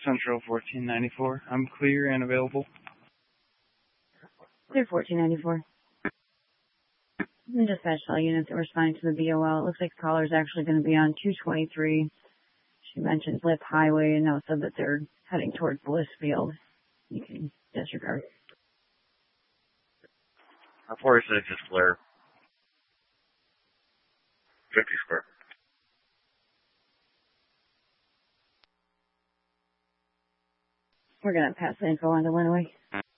Central 1494. I'm clear and available. Clear 1494. And dispatch all units that responding to the BOL. It looks like the caller is actually going to be on 223. She mentioned Lip Highway and now said that they're heading towards Blissfield. You can disregard. 46 is clear. 50 square. We're going to pass the info on to Illinois.